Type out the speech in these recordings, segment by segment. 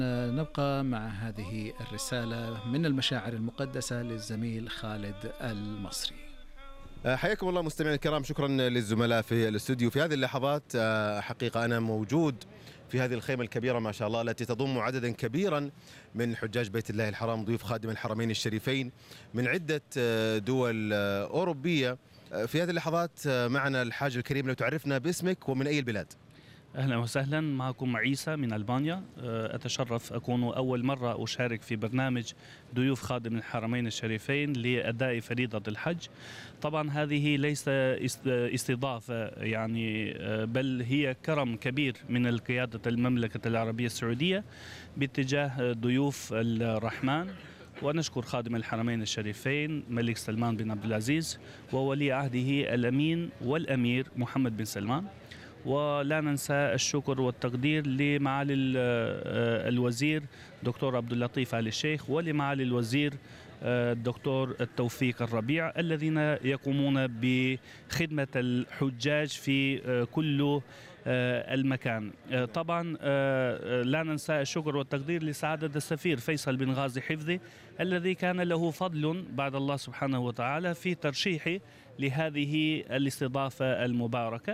نبقى مع هذه الرسالة من المشاعر المقدسة للزميل خالد المصري. حياكم الله مستمعينا الكرام، شكرا للزملاء في الاستوديو. في هذه اللحظات حقيقة أنا موجود في هذه الخيمة الكبيرة ما شاء الله التي تضم عددا كبيرا من حجاج بيت الله الحرام، ضيوف خادم الحرمين الشريفين من عدة دول أوروبية. في هذه اللحظات معنا الحاج الكريم، لو تعرفنا باسمك ومن أي البلاد؟ أهلا وسهلا، معكم عيسى من ألبانيا. أتشرف أكون أول مرة أشارك في برنامج ضيوف خادم الحرمين الشريفين لأداء فريضة الحج. طبعا هذه ليس استضافة يعني، بل هي كرم كبير من قيادة المملكة العربية السعودية باتجاه ضيوف الرحمن. ونشكر خادم الحرمين الشريفين ملك سلمان بن عبد العزيز وولي عهده الأمين والأمير محمد بن سلمان. ولا ننسى الشكر والتقدير لمعالي الوزير دكتور عبد اللطيف آل الشيخ ولمعالي الوزير الدكتور التوفيق الربيع، الذين يقومون بخدمة الحجاج في كل المكان. طبعا لا ننسى الشكر والتقدير لسعادة السفير فيصل بن غازي حفظي، الذي كان له فضل بعد الله سبحانه وتعالى في ترشيحه لهذه الاستضافة المباركة.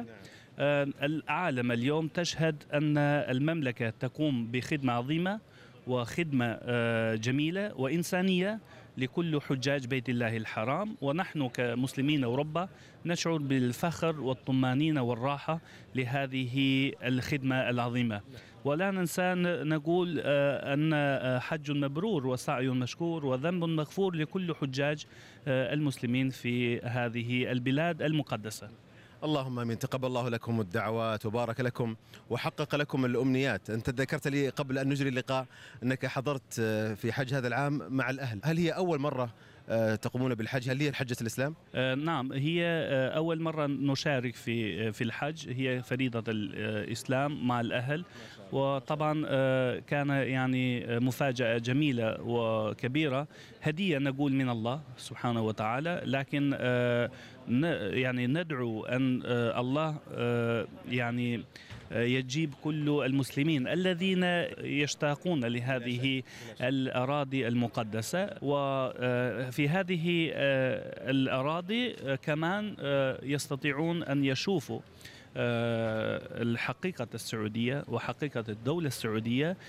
العالم اليوم تشهد أن المملكة تقوم بخدمة عظيمة وخدمة جميلة وإنسانية لكل حجاج بيت الله الحرام، ونحن كمسلمين أوروبا نشعر بالفخر والطمأنينة والراحة لهذه الخدمة العظيمة. ولا ننسى نقول أن حج مبرور وسعي مشكور وذنب مغفور لكل حجاج المسلمين في هذه البلاد المقدسة. اللهم امين. تقبل الله لكم الدعوات وبارك لكم وحقق لكم الامنيات. انت ذكرت لي قبل ان نجري اللقاء انك حضرت في حج هذا العام مع الاهل، هل هي اول مره تقومون بالحج؟ هل هي حجة الإسلام؟ نعم، هي أول مرة نشارك في الحج، هي فريضة الإسلام مع الأهل. وطبعا كان يعني مفاجأة جميلة وكبيرة، هدية نقول من الله سبحانه وتعالى. لكن يعني ندعو أن الله يعني يجيب كل المسلمين الذين يشتاقون لهذه الأراضي المقدسة. وفي هذه الأراضي كمان يستطيعون أن يشوفوا الحقيقة السعودية وحقيقة الدولة السعودية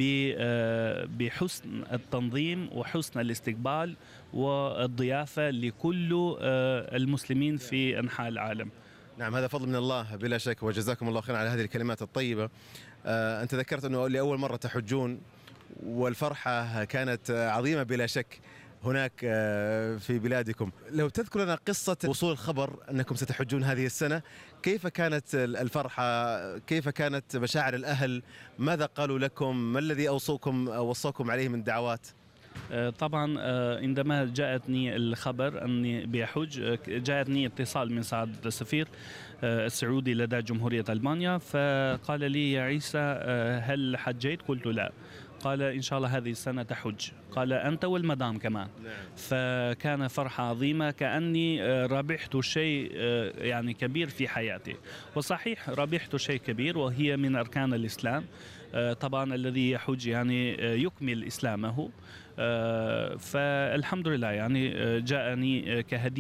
بحسن التنظيم وحسن الاستقبال والضيافة لكل المسلمين في أنحاء العالم. نعم، هذا فضل من الله بلا شك، وجزاكم الله خيرا على هذه الكلمات الطيبة. أنت ذكرت أنه لأول مرة تحجون والفرحة كانت عظيمة بلا شك هناك في بلادكم. لو تذكر لنا قصة وصول الخبر أنكم ستحجون هذه السنة، كيف كانت الفرحة؟ كيف كانت مشاعر الأهل؟ ماذا قالوا لكم؟ ما الذي وصوكم عليه من دعوات؟ طبعا عندما جاءتني الخبر أني بحج، جاءتني اتصال من سعادة السفير السعودي لدى جمهورية ألمانيا، فقال لي: يا عيسى هل حجيت؟ قلت لا. قال: إن شاء الله هذه السنة تحج. قال: أنت والمدام كمان. فكان فرحة عظيمة، كأني ربحت شيء يعني كبير في حياتي. وصحيح ربحت شيء كبير، وهي من أركان الإسلام. طبعا الذي يحج يعني يكمل إسلامه. فالحمد لله يعني جاءني كهدية